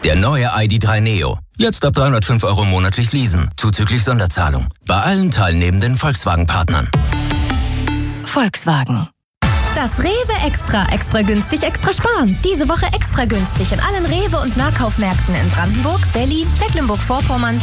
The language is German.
Der neue ID.3 Neo. Jetzt ab 305 € monatlich leasen, zuzüglich Sonderzahlung. Bei allen teilnehmenden Volkswagen-Partnern. Volkswagen. Das Rewe Extra günstig, extra sparen. Diese Woche extra günstig in allen Rewe- und Nahkaufmärkten in Brandenburg, Berlin, Mecklenburg-Vorpommern,